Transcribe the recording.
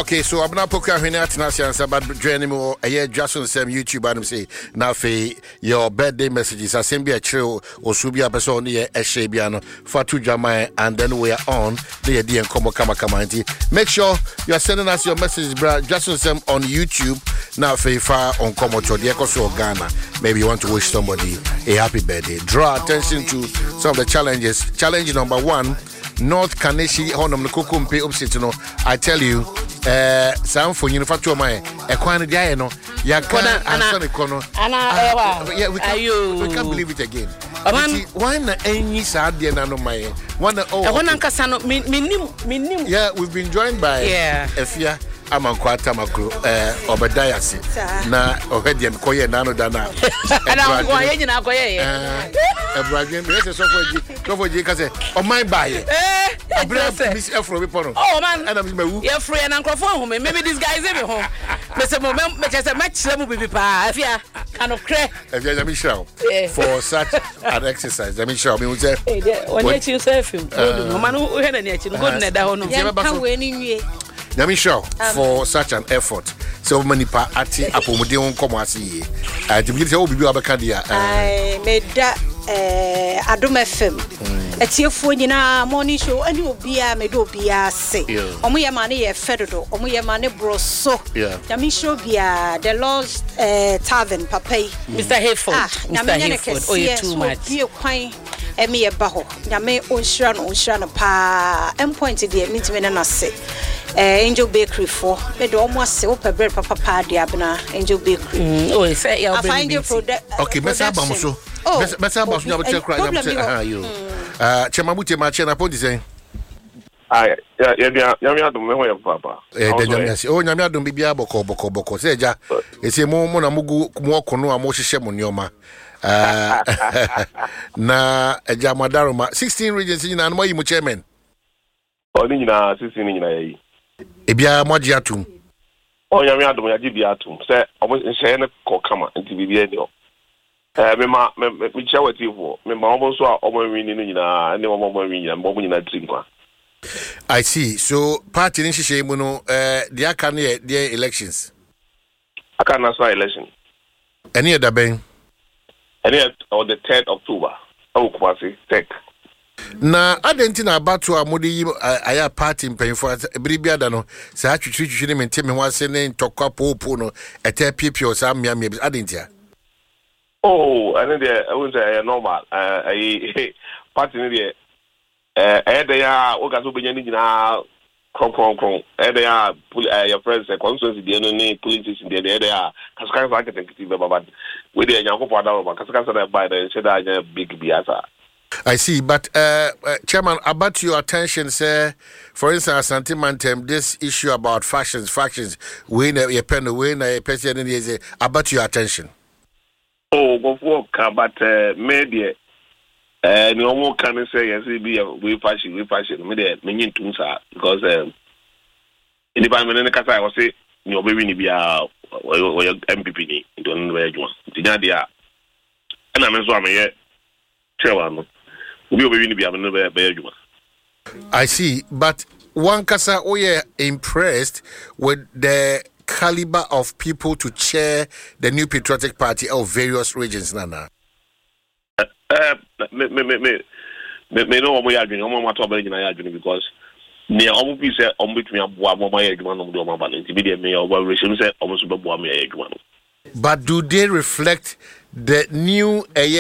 Okay, so I'm not poking here at Nasian, but joining me a year just on some YouTube and say, now your birthday messages. I send me a chill or Subia person near Eshabiano, Fatu Jamai, and then we are on the idea and Komo Kamakamati. Make sure you are sending us your messages, bro. Just on some on YouTube, now far on Komo Chodiakoso Ghana. Maybe you want to wish somebody a happy birthday. Draw attention to some of the challenges. Challenge number 1. North Kaneshi Honam Nukumpe Upsitino. I tell you, some for Unifatu Mai, a quantity Diano, Yakana, and Sonecono. Yeah, we can't believe it again. Why not any sad dear Nano Mai? One Casano, yeah, we've been joined by Efia. Amankwata makro Obadiah si na ohedi enkoye nano dana ana ngoye nyina koye Ebrahim be se sofo ji ka se o man baye Ebrahim miss Efro be pono oh man ana miss mewu ye free na nkrofo ho me maybe this guy is even home me se mo me chese match mu bibi pa afia anokre afia jami show for such an exercise jami show me say when you see self no man who he na ni achi no go na da ho no ye ka we ni nwie Nyamisha for such an effort. So many pa ati apomode won komo ase ye. Dibili se obibi abeka dia. Me da Adom FM. Etiefo nyina morning show ani obia me do obia se. Omo ye mane ye fedodo, omo ye mane broso. Nyamisha obia the Lost Tavern papai. Mr. Hayford. Mr. Hayford. Oh you too much. Bi kwan emi ye ba ho. Nyame onhira no pa. Endpoint de mi ntime na se. Angel Bakery for me do almost say open bread papa dia bna Angel Bakery. Oh, say you find your product. Okay, mesa bamuso. Mesa bamuso you check right now you. Chemabuti ma chena pon say. Ah, nyame adom me ho ye papa. Oh, nyame adom bibia boko say ja. Ese mo na mugu mo kono a mo hihye mo nioma. Na eja madaroma 16 regions nyina no mo yi mo chairman. Oni nyina 16 nyina yi. Ebia moji atum. O nyame adom ya gibi atum. Se omo nhye ne kokama nti bibia ni o. Me chawati fo. Me ma omo so a omo wini ni nyina, ne omo wini nyina, omo nyina trinkwa. I see. So party ni hihye mu no the aka ne the elections. Aka national election. Any other ben? Any on the 3rd October. O kwasi tech. Na adentina abatu amudi yi aya party mpenfo bribia da no sa atwitwitwi ne menteme ho ase ne ntokwa popo no ete piepio sa mmia adentia and then I won't say normal party ne de ya o ga so benya ni nyina kron de ya your friends constituency de no ni politics de ya kasaka sa ketekiti be baba we de nyakopo ada ba kasaka sa da by the say da big biasa. I see, but Chairman, about your attention, sir. For instance, Santimantem, this issue about factions, when you pen away, a person is about your attention. Oh, go for but media, no more can say yes, we fashion, meaning to because in the Parliament in the Casa, I was say, no baby, be a MPP, don't know you want. Dinadia, and I'm a swami yet. Chairman. I see, but one kasa we impressed with the caliber of people to chair the New Patriotic Party of various regions, Nana. Me no mo ya dwene mo mato ba nyina ya dwene because ne omo bi se omo betumi aboa mo ma ya adwuma no do omo ba nti bi de me obo rehim se omo so beboa me ya adwuma no. But do they reflect the new